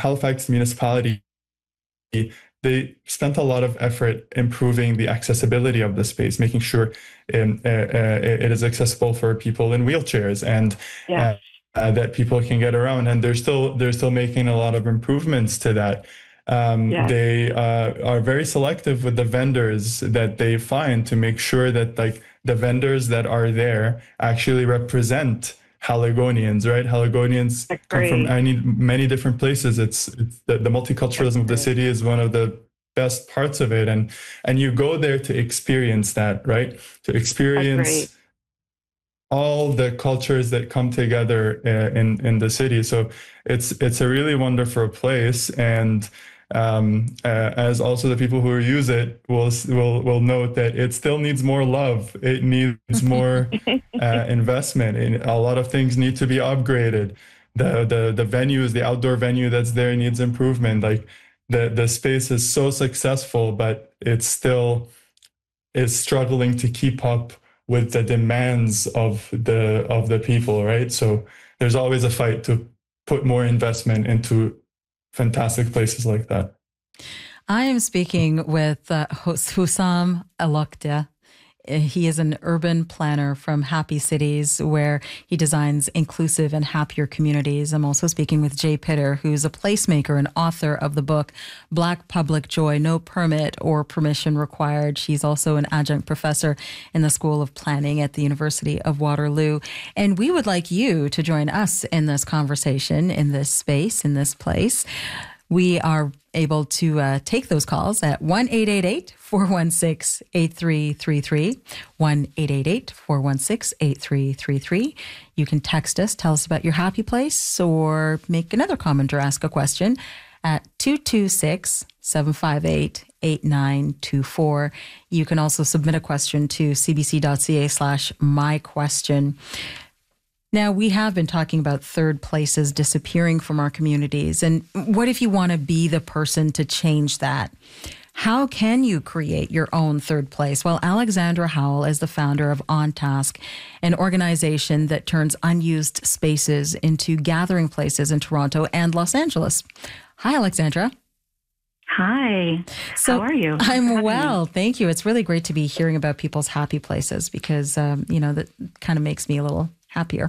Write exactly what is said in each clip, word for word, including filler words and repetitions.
Halifax municipality, they spent a lot of effort improving the accessibility of the space, making sure um, uh, uh, it is accessible for people in wheelchairs and Yes, uh, uh, that people can get around. And they're still they're still making a lot of improvements to that. Um, yes, they uh, are very selective with the vendors that they find to make sure that like the vendors that are there actually represent Haligonians, right? Haligonians come from agree, many many different places. It's, it's the, the multiculturalism of the agree, city is one of the best parts of it, and and you go there to experience that, right? To agree. experience all the cultures that come together uh, in in the city. So it's it's a really wonderful place, and um, uh, as also the people who use it will will will note that it still needs more love. It needs more uh, investment, and a lot of things need to be upgraded. The the the venues, the outdoor venue that's there needs improvement. Like the the space is so successful, but it's still is struggling to keep up with the demands of the of the people, right? So there's always a fight to put more investment into fantastic places like that. I am speaking with uh, Hussam Alokdia. He is an urban planner from Happy Cities, where he designs inclusive and happier communities. I'm also speaking with Jay Pitter, who's a placemaker and author of the book Black Public Joy, No Permit or Permission Required. She's also an adjunct professor in the School of Planning at the University of Waterloo. And we would like you to join us in this conversation, in this space, in this place. We are able to uh, take those calls at one eight eight eight, four one six, eight three three three, one eight eight eight, four one six, eight three three three. You can text us, tell us about your happy place, or make another comment or ask a question at two two six, seven five eight, eight nine two four. You can also submit a question to cbc.ca slash my question. Now, we have been talking about third places disappearing from our communities. And what if you want to be the person to change that? How can you create your own third place? Well, Alexandra Howell is the founder of On Task, an organization that turns unused spaces into gathering places in Toronto and Los Angeles. Hi, Alexandra. Hi. So How are you? I'm well, thank you. It's really great to be hearing about people's happy places because, um, you know, that kind of makes me a little happier.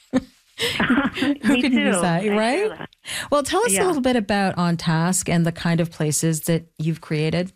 Who Me can too. use that, I right? feel that. Well, tell us a Yeah. little bit about On Task and the kind of places that you've created.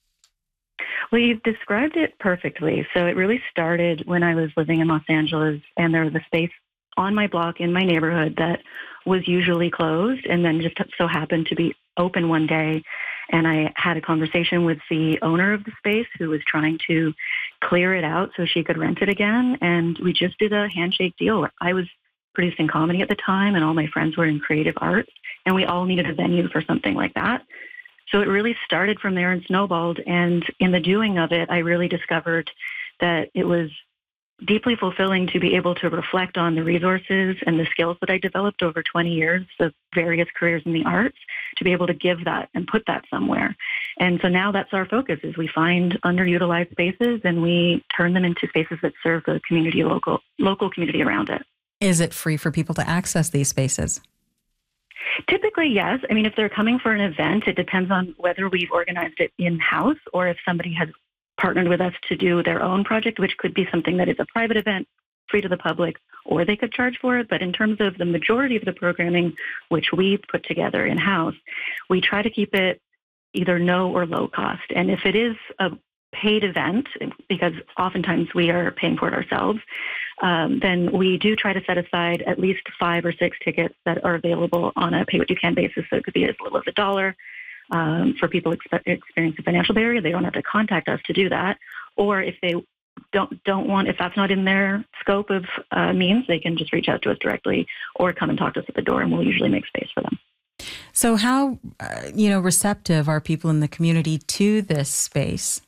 Well, you've described it perfectly. So it really started when I was living in Los Angeles, and there was a space on my block in my neighborhood that was usually closed and then just so happened to be open one day. And I had a conversation with the owner of the space who was trying to clear it out so she could rent it again. And we just did a handshake deal. I was producing comedy at the time, and all my friends were in creative arts, and we all needed a venue for something like that. So it really started from there and snowballed. And in the doing of it, I really discovered that it was deeply fulfilling to be able to reflect on the resources and the skills that I developed over twenty years of various careers in the arts, to be able to give that and put that somewhere. And so now that's our focus, is we find underutilized spaces and we turn them into spaces that serve the community, local, local community around it. Is it free for people to access these spaces? Typically, yes. I mean, if they're coming for an event, it depends on whether we've organized it in-house or if somebody has partnered with us to do their own project, which could be something that is a private event, free to the public, or they could charge for it. But in terms of the majority of the programming, which we put together in-house, we try to keep it either no or low cost. And if it is a paid event, because oftentimes we are paying for it ourselves, um, then we do try to set aside at least five or six tickets that are available on a pay-what-you-can basis. So it could be as little as a dollar. Um, for people expe- experience a financial barrier, they don't have to contact us to do that. Or if they don't don't want, if that's not in their scope of uh, means, they can just reach out to us directly or come and talk to us at the door, and we'll usually make space for them. So how, uh, you know, receptive are people in the community to this space?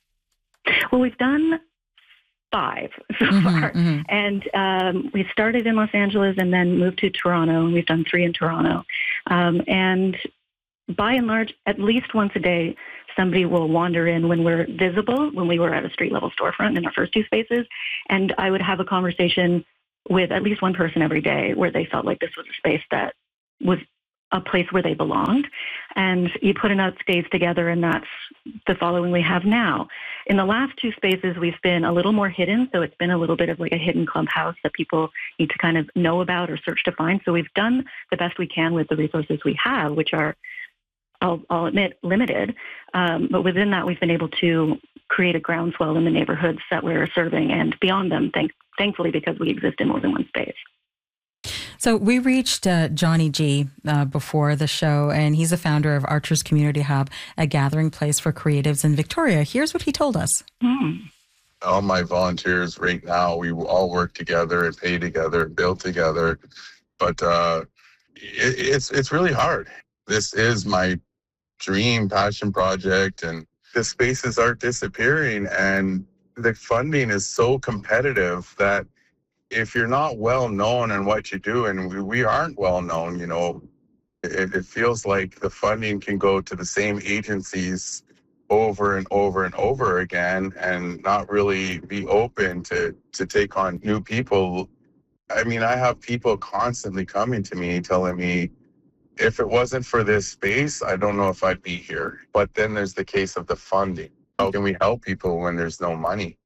Well, we've done five so Mm-hmm, far. mm-hmm. And um, we started in Los Angeles and then moved to Toronto, and we've done three in Toronto. Um, and by and large, at least once a day, somebody will wander in when we're visible, when we were at a street-level storefront in our first two spaces. And I would have a conversation with at least one person every day where they felt like this was a space that was a place where they belonged. And you put enough days together, and that's the following we have now. In the last two spaces, we've been a little more hidden. So it's been a little bit of like a hidden clubhouse that people need to kind of know about or search to find. So we've done the best we can with the resources we have, which are, I'll, I'll admit, limited. Um, but within that, we've been able to create a groundswell in the neighborhoods that we're serving and beyond them, thank, thankfully, because we exist in more than one space. So we reached uh, Johnny G uh, before the show, and he's a founder of Archers Community Hub, a gathering place for creatives in Victoria. Here's what he told us. Hmm. All my volunteers right now, we all work together and pay together and build together. But uh, it, it's it's really hard. This is my dream passion project, and the spaces are disappearing, and the funding is so competitive that if you're not well known in what you do, and we, we aren't well known, you know, it, it feels like the funding can go to the same agencies over and over and over again and not really be open to, to take on new people. I mean, I have people constantly coming to me telling me, if it wasn't for this space, I don't know if I'd be here. But then there's the case of the funding. How can we help people when there's no money?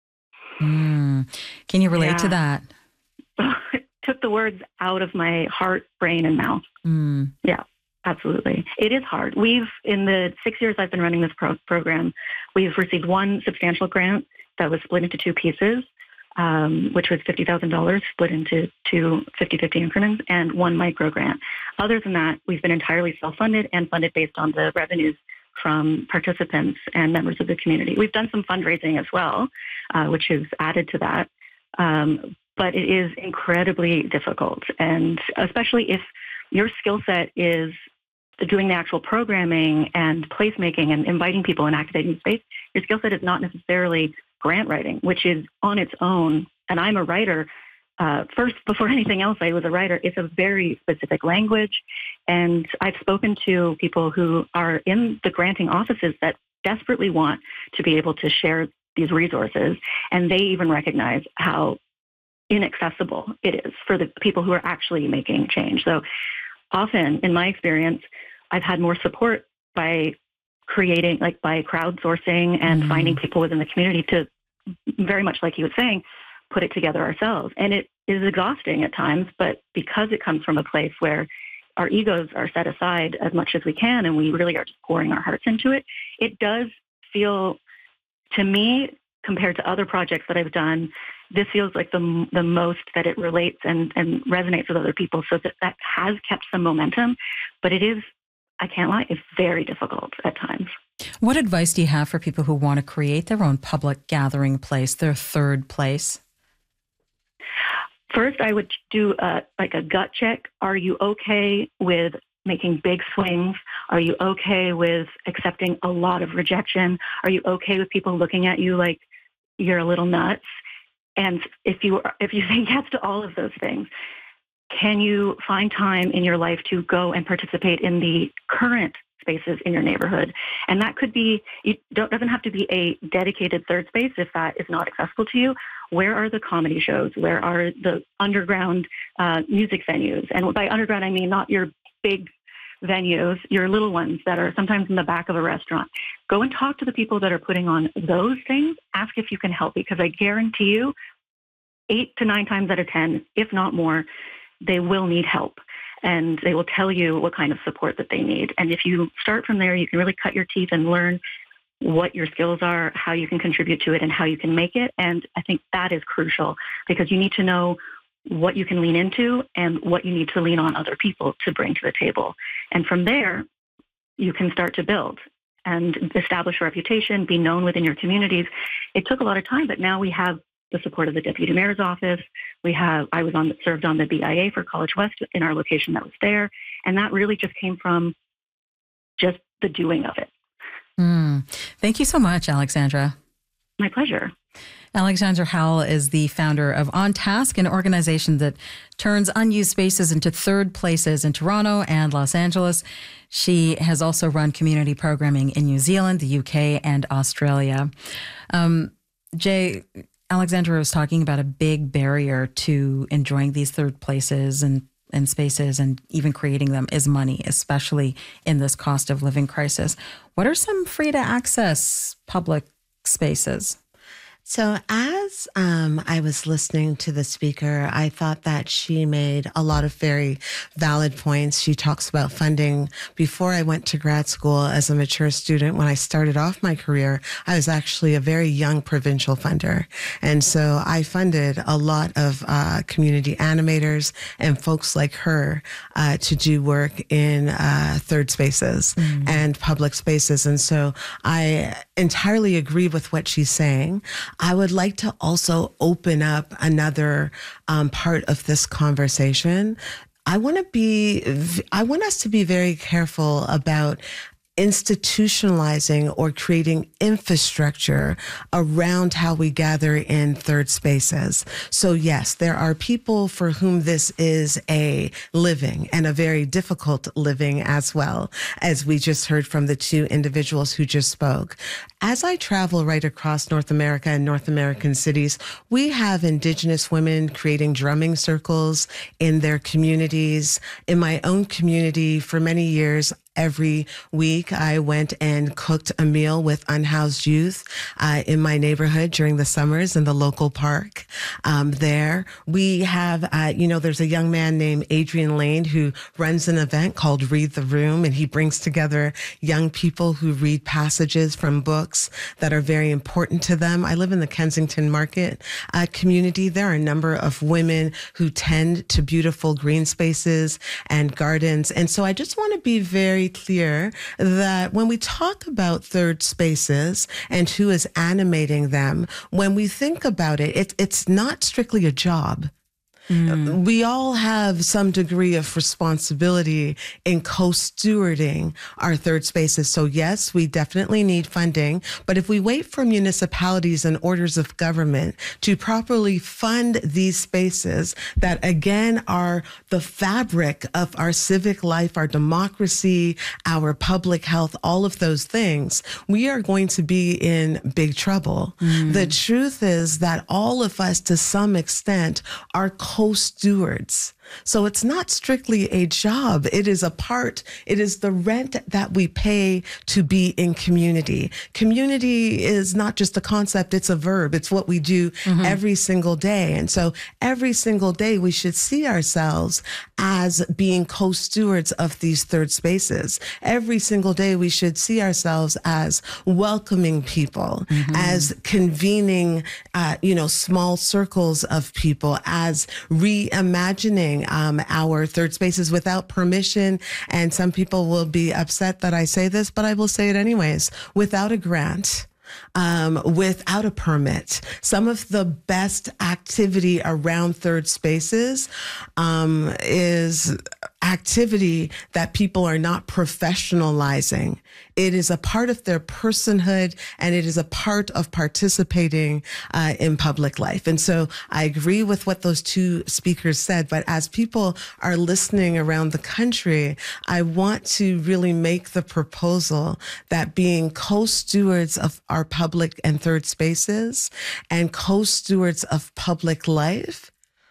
Mm. Can you relate Yeah. to that? It took the words out of my heart, brain, and mouth. Mm. Yeah, absolutely. It is hard. We've, in the six years I've been running this pro- program, we've received one substantial grant that was split into two pieces, um, which was fifty thousand dollars split into two fifty-fifty increments, and one micro grant. Other than that, we've been entirely self-funded and funded based on the revenues from participants and members of the community. We've done some fundraising as well, uh, which is added to that. Um, but it is incredibly difficult. And especially if your skill set is doing the actual programming and placemaking and inviting people and activating space, your skill set is not necessarily grant writing, which is on its own. And I'm a writer. Uh, first, before anything else, I was a writer. It's a very specific language. And I've spoken to people who are in the granting offices that desperately want to be able to share these resources. And they even recognize how inaccessible it is for the people who are actually making change. So often, in my experience, I've had more support by creating, like by crowdsourcing and mm-hmm. finding people within the community to, very much like he was saying, put it together ourselves. And it is exhausting at times, but because it comes from a place where our egos are set aside as much as we can and we really are just pouring our hearts into it, it does feel, to me, compared to other projects that I've done, this feels like the the most that it relates and, and resonates with other people. So that, that has kept some momentum, but it is, I can't lie, it's very difficult at times. What advice do you have for people who want to create their own public gathering place, their third place? First, I would do a, like a gut check. Are you okay with making big swings? Are you okay with accepting a lot of rejection? Are you okay with people looking at you like you're a little nuts? And if you if you say yes to all of those things, can you find time in your life to go and participate in the current spaces in your neighborhood? And that could be, it doesn't have to be a dedicated third space if that is not accessible to you. Where are the comedy shows? Where are the underground uh, music venues? And by underground, I mean not your big venues, your little ones that are sometimes in the back of a restaurant. Go and talk to the people that are putting on those things. Ask if you can help, because I guarantee you eight to nine times out of ten, if not more, they will need help. And they will tell you what kind of support that they need. And if you start from there, you can really cut your teeth and learn what your skills are, how you can contribute to it, and how you can make it. And I think that is crucial, because you need to know what you can lean into and what you need to lean on other people to bring to the table. And from there, you can start to build and establish a reputation, be known within your communities. It took a lot of time, but now we have the support of the deputy mayor's office. We have, I was on, served on the B I A for College West in our location that was there. And that really just came from just the doing of it. Mm. Thank you so much, Alexandra. My pleasure. Alexandra Howell is the founder of On Task, an organization that turns unused spaces into third places in Toronto and Los Angeles. She has also run community programming in New Zealand, the U K, and Australia. Um, Jay, Alexandra was talking about a big barrier to enjoying these third places and and spaces and even creating them is money, especially in this cost of living crisis. What are some free to access public spaces? So as um, I was listening to the speaker, I thought that she made a lot of very valid points. She talks about funding. Before I went to grad school as a mature student, when I started off my career, I was actually a very young provincial funder. And so I funded a lot of uh, community animators and folks like her uh, to do work in uh, third spaces mm. and public spaces. And so I entirely agree with what she's saying. I would like to also open up another um, part of this conversation. I want to be, I want us to be very careful about institutionalizing or creating infrastructure around how we gather in third spaces. So yes, there are people for whom this is a living and a very difficult living as well, as we just heard from the two individuals who just spoke. As I travel right across North America and North American cities, we have Indigenous women creating drumming circles in their communities. In my own community for many years, every week, I went and cooked a meal with unhoused youth uh, in my neighborhood during the summers in the local park um, there. We have, uh, you know, there's a young man named Adrian Lane who runs an event called Read the Room, and he brings together young people who read passages from books that are very important to them. I live in the Kensington Market uh, community. There are a number of women who tend to beautiful green spaces and gardens. And so I just want to be very clear that when we talk about third spaces and who is animating them, when we think about it, it it's not strictly a job. Mm. We all have some degree of responsibility in co-stewarding our third spaces. So yes, we definitely need funding, but if we wait for municipalities and orders of government to properly fund these spaces that again are the fabric of our civic life, our democracy, our public health, all of those things, we are going to be in big trouble. Mm. The truth is that all of us to some extent are co-stewards. So it's not strictly a job. It is a part. It is the rent that we pay to be in community. Community is not just a concept. It's a verb. It's what we do mm-hmm. every single day. And so every single day we should see ourselves as being co-stewards of these third spaces. Every single day we should see ourselves as welcoming people, mm-hmm. as convening, uh, you know, small circles of people, as reimagining Um, our third spaces without permission. And some people will be upset that I say this, but I will say it anyways, without a grant. Um, without a permit. Some of the best activity around third spaces um, is activity that people are not professionalizing. It is a part of their personhood, and it is a part of participating uh, in public life. And so I agree with what those two speakers said, but as people are listening around the country, I want to really make the proposal that being co-stewards of our public and third spaces and co-stewards of public life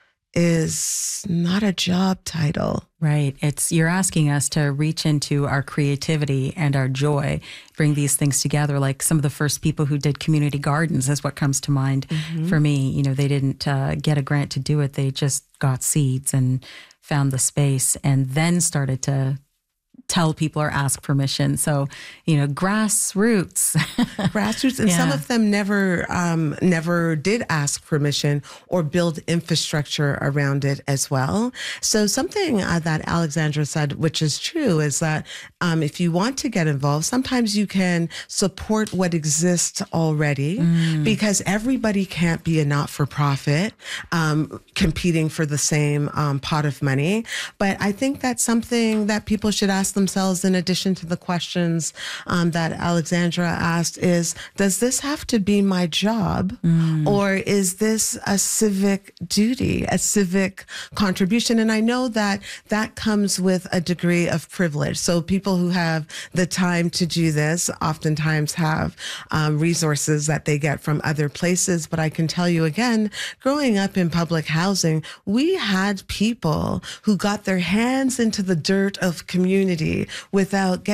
is not a job title. Right. It's you're asking us to reach into our creativity and our joy, bring these things together. Like some of the first people who did community gardens is what comes to mind mm-hmm. for me. You know, they didn't uh, get a grant to do it. They just got seeds and found the space and then started to tell people or ask permission. So, you know, grassroots. grassroots. And yeah. some of them never, um, never did ask permission or build infrastructure around it as well. So something uh, that Alexandra said, which is true, is that um, if you want to get involved, sometimes you can support what exists already mm. because everybody can't be a not-for-profit um, competing for the same um, pot of money. But I think that's something that people should ask themselves in addition to the questions um, that Alexandra asked is, does this have to be my job mm. or is this a civic duty, a civic contribution? And I know that that comes with a degree of privilege. So people people who have the time to do this oftentimes have um, resources that they get from other places. But I can tell you again, growing up in public housing, we had people who got their hands into the dirt of community without getting